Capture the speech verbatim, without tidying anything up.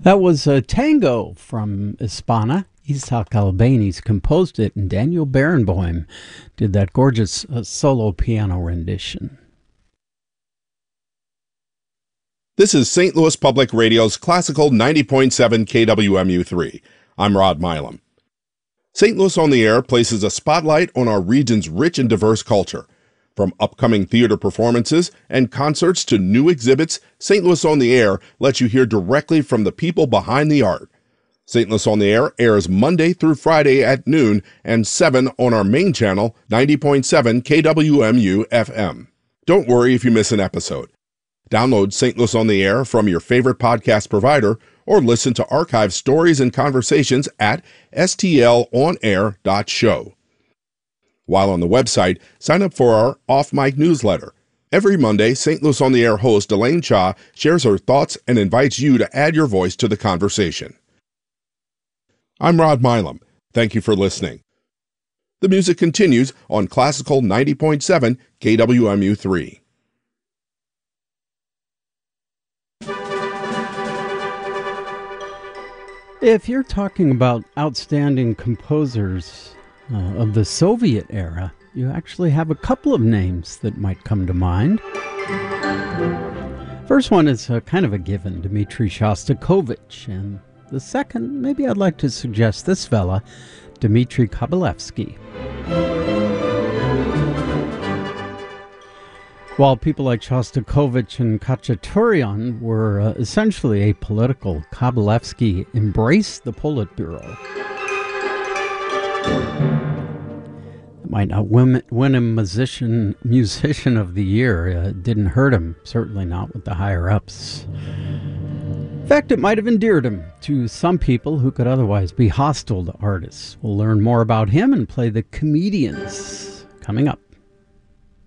That was a tango from Hispana. Isaac Albeniz composed it, and Daniel Barenboim did that gorgeous uh, solo piano rendition. This is Saint Louis Public Radio's Classical ninety point seven K W M U three. I'm Rod Milam. Saint Louis on the Air places a spotlight on our region's rich and diverse culture. From upcoming theater performances and concerts to new exhibits, Saint Louis on the Air lets you hear directly from the people behind the art. Saint Louis on the Air airs Monday through Friday at noon and seven on our main channel, ninety point seven K W M U F M. Don't worry if you miss an episode. Download Saint Louis on the Air from your favorite podcast provider or listen to archive stories and conversations at S T L on air dot show. While on the website, sign up for our off-mic newsletter. Every Monday, Saint Louis on the Air host Elaine Cha shares her thoughts and invites you to add your voice to the conversation. I'm Rod Milam. Thank you for listening. The music continues on Classical ninety point seven K W M U three. If you're talking about outstanding composers uh, of the Soviet era, you actually have a couple of names that might come to mind. First one is uh, kind of a given, Dmitri Shostakovich, and the second, maybe I'd like to suggest this fella, Dmitri Kabalevsky. While people like Shostakovich and Khachaturian were uh, essentially apolitical, Kabalevsky embraced the Politburo. It might not win, win him musician, musician of the year. Uh, it didn't hurt him, certainly not with the higher-ups. In fact, it might have endeared him to some people who could otherwise be hostile to artists. We'll learn more about him and play the Comedians coming up.